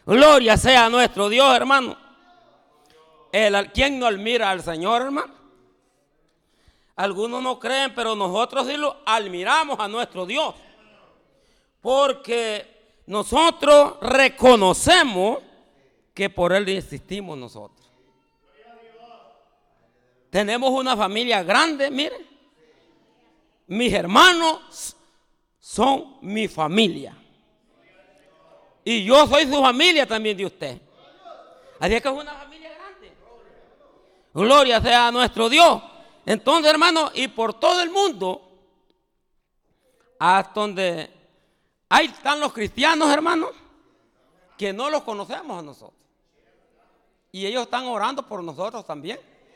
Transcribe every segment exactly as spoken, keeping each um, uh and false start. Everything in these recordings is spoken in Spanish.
Gloria sea a nuestro Dios, hermano. El, ¿Quién no admira al Señor, hermano? Algunos no creen, pero nosotros sí lo admiramos a nuestro Dios. Porque nosotros reconocemos que por Él existimos nosotros. Tenemos una familia grande, miren. Mis hermanos son mi familia. Y yo soy su familia también de usted. Así es que es una familia grande. Gloria sea a nuestro Dios. Entonces, hermano, y por todo el mundo, hasta donde ahí están los cristianos, hermano, que no los conocemos a nosotros. Y ellos están orando por nosotros también.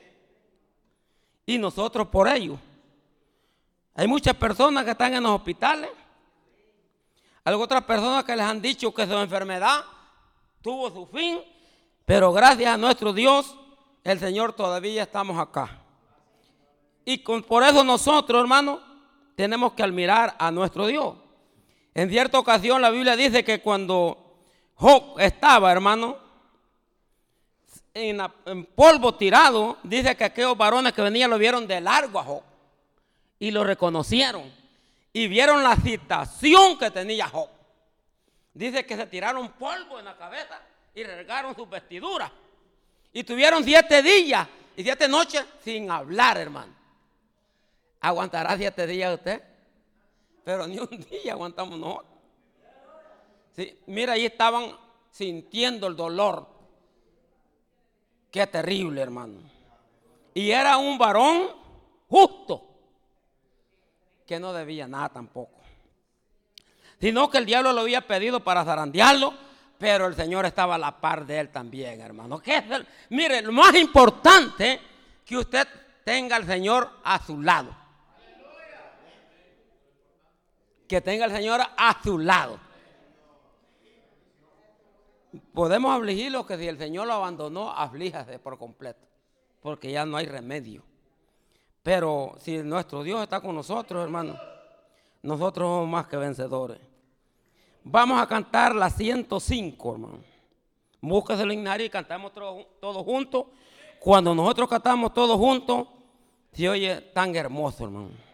Y nosotros por ellos. Hay muchas personas que están en los hospitales. Hay otras personas que les han dicho que su enfermedad tuvo su fin. Pero gracias a nuestro Dios, el Señor todavía estamos acá. Y con, por eso nosotros, hermano, tenemos que admirar a nuestro Dios. En cierta ocasión la Biblia dice que cuando Job estaba, hermano, en, la, en polvo tirado, dice que aquellos varones que venían lo vieron de largo a Job y lo reconocieron y vieron la situación que tenía Job. Dice que se tiraron polvo en la cabeza y regaron sus vestiduras y tuvieron siete días y siete noches sin hablar, hermano. ¿Aguantará siete días usted? Pero ni un día aguantamos nosotros. Sí, mira, ahí estaban sintiendo el dolor. Qué terrible, hermano. Y era un varón justo, que no debía nada tampoco. Sino que el diablo lo había pedido para zarandearlo, pero el Señor estaba a la par de él también, hermano. ¿Qué es el? Mire, lo más importante que usted tenga al Señor a su lado. Que tenga al Señor a su lado. Podemos afligirlo, que si el Señor lo abandonó, aflíjase por completo, porque ya no hay remedio. Pero si nuestro Dios está con nosotros, hermano, nosotros somos más que vencedores. Vamos a cantar la ciento cinco, hermano. Búsquese el himnario y cantamos todos, todos juntos. Cuando nosotros cantamos todos juntos, se oye tan hermoso, hermano.